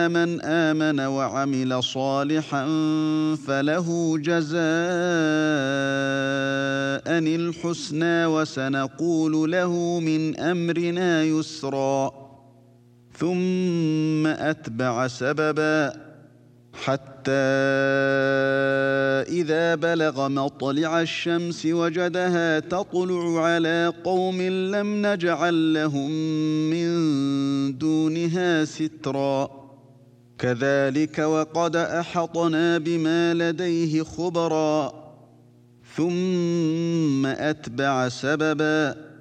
إلا من آمن وعمل صالحا فله جزاء الحسنى وسنقول له من أمرنا يسرا ثم أتبع سببا حتى إذا بلغ مطلع الشمس وجدها تطلع على قوم لم نجعل لهم من دونها سترا كذلك وقد أحطنا بما لديه خبرا ثم أتبع سببا